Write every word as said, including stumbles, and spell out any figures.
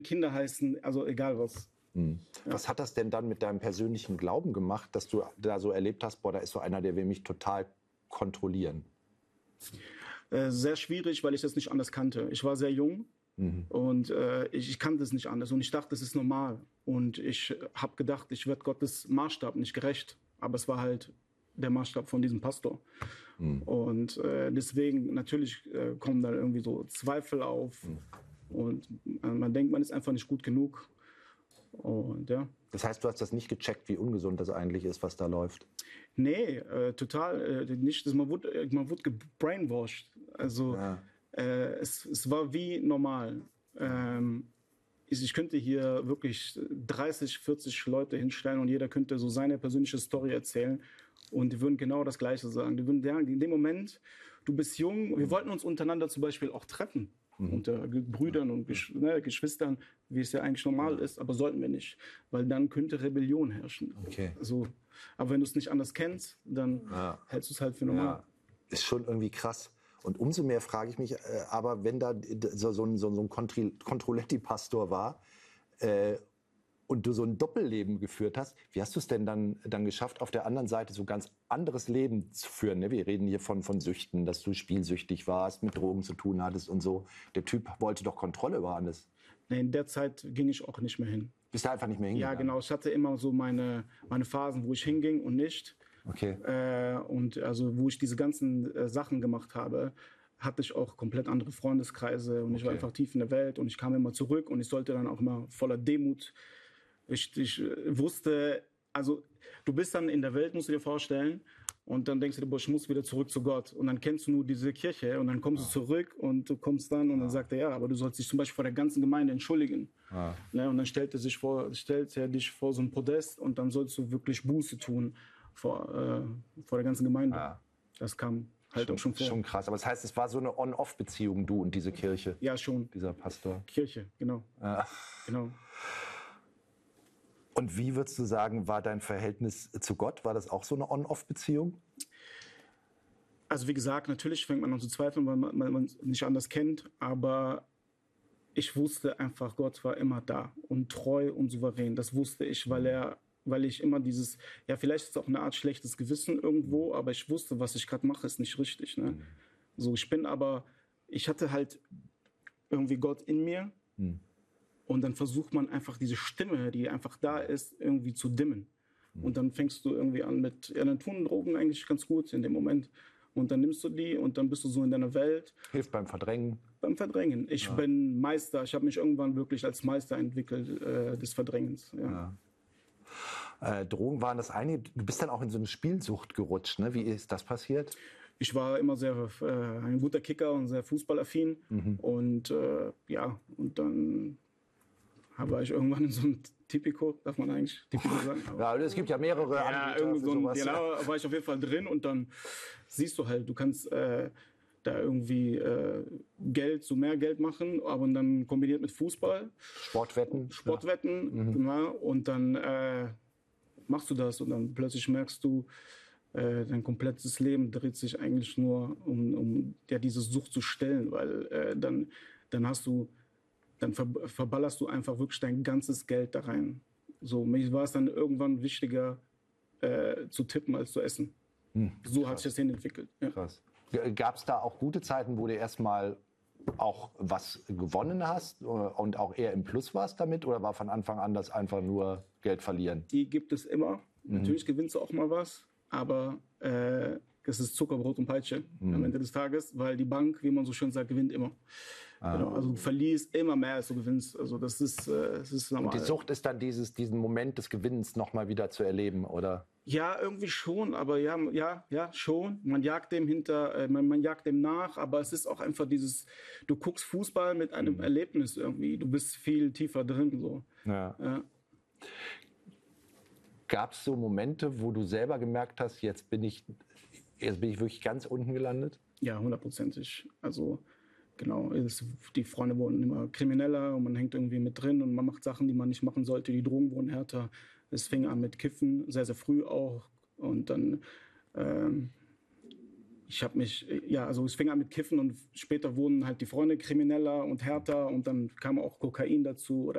Kinder heißen, also egal was. Hm. Ja. Was hat das denn dann mit deinem persönlichen Glauben gemacht, dass du da so erlebt hast, boah, da ist so einer, der will mich total kontrollieren? Äh, sehr schwierig, weil ich das nicht anders kannte. Ich war sehr jung. Mhm. Und äh, ich, ich kannte es nicht anders und ich dachte, das ist normal. Und ich habe gedacht, ich werde Gottes Maßstab nicht gerecht. Aber es war halt der Maßstab von diesem Pastor. Mhm. Und äh, deswegen, natürlich äh, kommen da irgendwie so Zweifel auf. Mhm. Und äh, man denkt, man ist einfach nicht gut genug. Und ja. Das heißt, du hast das nicht gecheckt, wie ungesund das eigentlich ist, was da läuft? Nee, äh, total äh, nicht. Man wurde, man wurde gebrainwashed. Also ja. äh, es, es war wie normal. Ähm, ich, ich könnte hier wirklich dreißig, vierzig Leute hinstellen und jeder könnte so seine persönliche Story erzählen und die würden genau das Gleiche sagen. Die würden sagen, in dem Moment, du bist jung, wir wollten uns untereinander zum Beispiel auch treffen. Mhm. Unter Brüdern und Gesch ne, Geschwistern, wie es ja eigentlich normal ist, aber sollten wir nicht, weil dann könnte Rebellion herrschen. Okay. Also, aber wenn du es nicht anders kennst, dann ja. hältst du es halt für normal. Ja. Ist schon irgendwie krass. Und umso mehr frage ich mich, äh, aber wenn da so, so ein, so ein Controletti-Pastor war äh, und du so ein Doppelleben geführt hast, wie hast du es denn dann, dann geschafft, auf der anderen Seite so ganz anderes Leben zu führen? Ne? Wir reden hier von, von Süchten, dass du spielsüchtig warst, mit Drogen zu tun hattest und so. Der Typ wollte doch Kontrolle über alles. Nee, in der Zeit ging ich auch nicht mehr hin. Bist du einfach nicht mehr hingegangen? Ja, genau. Ich hatte immer so meine, meine Phasen, wo ich hinging und nicht. Okay. Äh, und also wo ich diese ganzen äh, Sachen gemacht habe, hatte ich auch komplett andere Freundeskreise und okay. ich war einfach tief in der Welt und ich kam immer zurück und ich sollte dann auch immer voller Demut. Ich, ich wusste, also du bist dann in der Welt, musst du dir vorstellen, und dann denkst du dir, boah, ich muss wieder zurück zu Gott. Und dann kennst du nur diese Kirche und dann kommst ah. du zurück und du kommst dann und ah. dann sagt er, ja, aber du sollst dich zum Beispiel vor der ganzen Gemeinde entschuldigen. Ah. Ne, und dann stellt er, sich vor, stellt er dich vor so ein Podest und dann sollst du wirklich Buße tun vor, äh, vor der ganzen Gemeinde. Ah. Das kam halt schon, auch schon vor. Schon krass, aber das heißt, es war so eine On-Off-Beziehung, du und diese Kirche? Ja, schon. Dieser Pastor? Kirche, genau. Ah. genau. Und wie würdest du sagen, war dein Verhältnis zu Gott? War das auch so eine On-Off-Beziehung? Also wie gesagt, natürlich fängt man an zu zweifeln, weil man, man, man nicht anders kennt. Aber ich wusste einfach, Gott war immer da und treu und souverän. Das wusste ich, weil er, weil ich immer dieses, ja vielleicht ist es auch eine Art schlechtes Gewissen irgendwo, aber ich wusste, was ich gerade mache, ist nicht richtig. Ne? Mhm. So, ich bin aber, ich hatte halt irgendwie Gott in mir. Mhm. Und dann versucht man einfach diese Stimme, die einfach da ist, irgendwie zu dimmen. Mhm. Und dann fängst du irgendwie an mit, ja, dann tun Drogen eigentlich ganz gut in dem Moment. Und dann nimmst du die und dann bist du so in deiner Welt. Hilft beim Verdrängen? Beim Verdrängen. Ich ja. bin Meister. Ich habe mich irgendwann wirklich als Meister entwickelt äh, des Verdrängens. Ja. Ja. Äh, Drogen waren das eine. Du bist dann auch in so eine Spielsucht gerutscht. Ne? Wie ist das passiert? Ich war immer sehr äh, ein guter Kicker und sehr fußballaffin. Mhm. Und äh, ja, und dann war ich irgendwann in so einem Tipico, darf man eigentlich Tipico sagen? Ja, es gibt ja mehrere ja, Anbieter irgendwie für so ein, sowas. Genau, war ich auf jeden Fall drin und dann siehst du halt, du kannst äh, da irgendwie äh, Geld, so mehr Geld machen, aber dann kombiniert mit Fußball. Sportwetten. Sportwetten, ja. Mhm. Ja, und dann äh, machst du das und dann plötzlich merkst du, äh, dein komplettes Leben dreht sich eigentlich nur um, um ja, diese Sucht zu stellen, weil äh, dann, dann hast du dann ver verballerst du einfach wirklich dein ganzes Geld da rein. So, mir war es dann irgendwann wichtiger, äh, zu tippen als zu essen. Hm, so hat sich das hin entwickelt. Ja. Krass. Gab es da auch gute Zeiten, wo du erstmal auch was gewonnen hast und auch eher im Plus warst damit? Oder war von Anfang an das einfach nur Geld verlieren? Die gibt es immer. Mhm. Natürlich gewinnst du auch mal was, aber äh, es ist Zuckerbrot und Peitsche mhm. am Ende des Tages, weil die Bank, wie man so schön sagt, gewinnt immer. Ah. Genau, also du verlierst immer mehr, als du gewinnst. Also das ist, äh, das ist normal. Und die Sucht ist dann dieses, diesen Moment des Gewinnens nochmal wieder zu erleben, oder? Ja, irgendwie schon, aber ja, ja, ja, schon. Man jagt dem hinter, äh, man, man jagt dem nach, aber es ist auch einfach dieses, du guckst Fußball mit einem mhm. Erlebnis irgendwie. Du bist viel tiefer drin, so. Ja. Ja. Gab es so Momente, wo du selber gemerkt hast, jetzt bin ich, jetzt bin ich wirklich ganz unten gelandet? Ja, hundertprozentig. Also genau, es, die Freunde wurden immer krimineller und man hängt irgendwie mit drin und man macht Sachen, die man nicht machen sollte. Die Drogen wurden härter. Es fing an mit Kiffen, sehr, sehr früh auch. Und dann, ähm, ich habe mich, ja, also es fing an mit Kiffen und später wurden halt die Freunde krimineller und härter und dann kam auch Kokain dazu. Oder